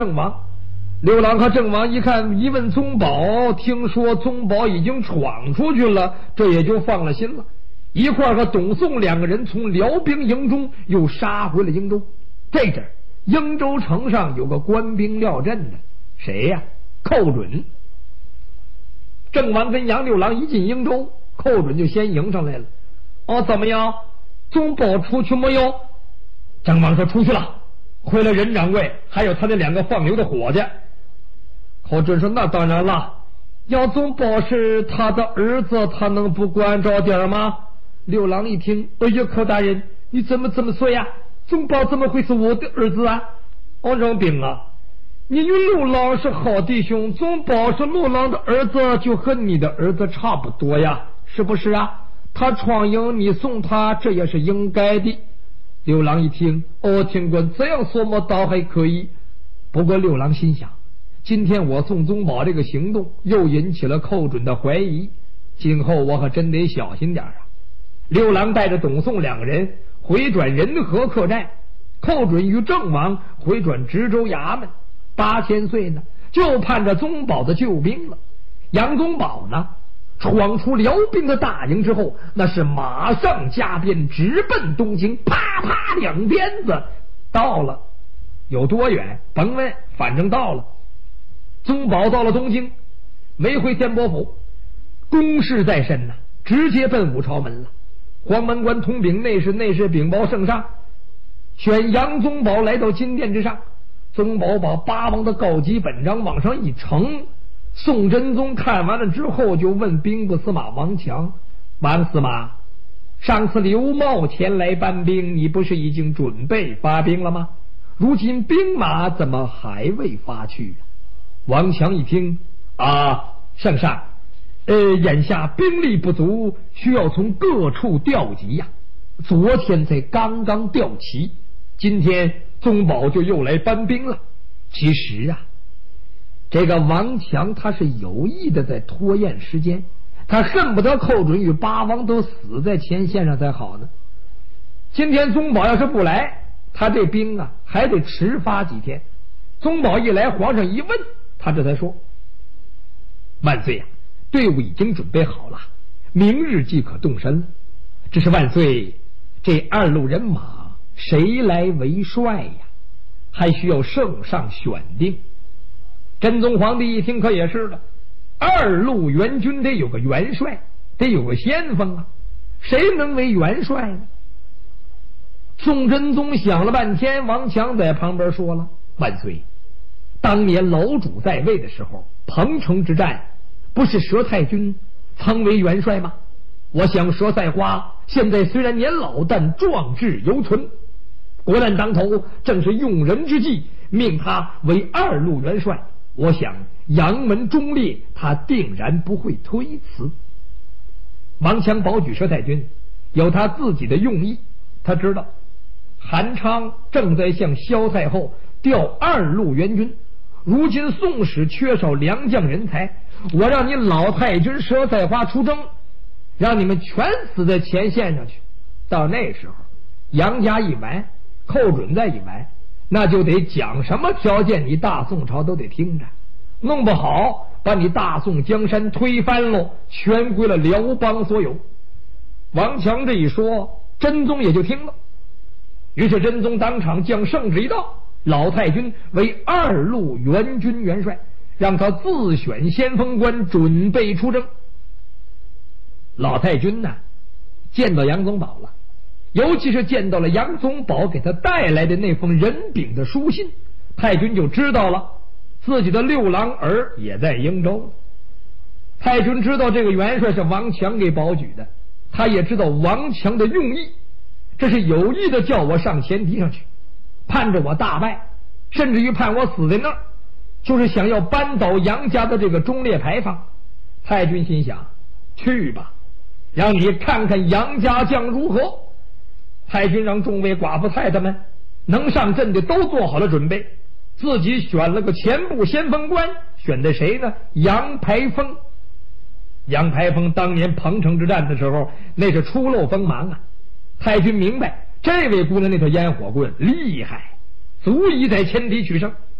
郑王。刘郎和郑王一看，一问宗保，听说宗保已经闯出去了，这也就放了心了，一块和董宋两个人从辽兵营中又杀回了英州。这阵英州城上有个官兵廖镇的，谁呀？寇准。郑王跟杨六郎一进英州，寇准就先迎上来了。哦，怎么样？宗保出去没有？郑王说出去了，回了任掌柜，还有他那两个放牛的伙计。寇准说那当然了，要宗保是他的儿子，他能不关照点吗？六郎一听，哎呀，寇大人，你怎么这么说呀？宗保怎么会是我的儿子啊？哦，任兵啊，你与六郎是好弟兄，宗保是六郎的儿子，就和你的儿子差不多呀，是不是啊？他闯营，你送他，这也是应该的。六郎一听，哦，听官这样说嘛，倒还可以。不过六郎心想，今天我送宗保这个行动，又引起了寇准的怀疑，今后我可真得小心点啊。六郎带着董宋两个人回转仁和客栈，寇准与郑王回转直州衙门。8000岁呢，就盼着宗保的救兵了。杨宗保呢，闯出辽兵的大营之后，那是马上加鞭直奔东京，啪啪两鞭子到了。有多远甭问，反正到了。宗保到了东京，没回天波府，公事在身呐，直接奔武朝门了。黄门官通禀内侍禀报圣上，选杨宗保来到金殿之上。宗保把八王的告急本章往上一呈，宋真宗看完了之后，就问兵部司马王强：王司马，上次刘茂前来搬兵，你不是已经准备发兵了吗？如今兵马怎么还未发去？王强一听，圣上，眼下兵力不足，需要从各处调集呀。昨天才刚刚调齐，今天宗保就又来搬兵了。其实啊，这个王强他是有意的在拖延时间，他恨不得寇准与八王都死在前线上才好呢。今天宗保要是不来，他这兵啊还得迟发几天。宗保一来，皇上一问，他这才说：万岁呀，队伍已经准备好了，明日即可动身了。只是万岁，这2路人马谁来为帅呀？还需要圣上选定。真宗皇帝一听，可也是了，2路援军得有个元帅，得有个先锋啊，谁能为元帅呢？宋真宗想了半天，王强在旁边说了：万岁，当年老主在位的时候，彭城之战不是佘太君曾为元帅吗？我想佘赛花现在虽然年老，但壮志犹存，国难当头，正是用人之际，命他为2路元帅。我想杨门忠烈，他定然不会推辞。王强保举佘太君有他自己的用意，他知道韩昌正在向萧太后调2路援军，如今宋史缺少良将人才，我让你老太君佘赛花出征，让你们全死在前线上去。到那时候杨家一完，寇准再一完，那就得讲什么条件，你大宋朝都得听着，弄不好把你大宋江山推翻喽，全归了辽邦所有。王强这一说，真宗也就听了。于是真宗当场将圣旨一道，老太君为2路援军元帅，让他自选先锋官，准备出征。老太君呢，见到杨宗保了，尤其是见到了杨宗保给他带来的那封人禀的书信，太君就知道了自己的6郎儿也在英州。太君知道这个元帅是王强给保举的，他也知道王强的用意，这是有意的叫我上前敌上去，盼着我大败，甚至于盼我死在那儿，就是想要扳倒杨家的这个忠烈牌坊。太君心想，去吧，让你看看杨家将如何。太君让众位寡妇太太们能上阵的都做好了准备，自己选了个前部先锋官，选的谁呢？杨排风。杨排风当年彭城之战的时候，那是初露锋芒啊。太君明白这位姑娘那条烟火棍厉害，足以在前敌取胜。